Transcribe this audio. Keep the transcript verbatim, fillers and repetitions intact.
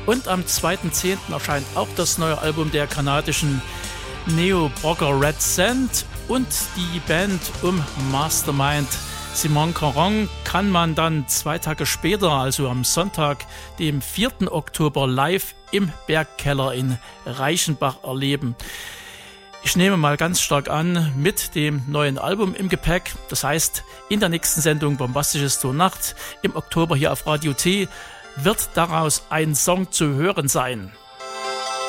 Und am zweiten zehnten erscheint auch das neue Album der kanadischen Neo-Progger Red Sand und die Band um Mastermind Simon Caron kann man dann zwei Tage später, also am Sonntag, dem vierten Oktober, live im Bergkeller in Reichenbach erleben. Ich nehme mal ganz stark an, mit dem neuen Album im Gepäck. Das heißt, in der nächsten Sendung Bombastisches zur Nacht im Oktober hier auf Radio T wird daraus ein Song zu hören sein.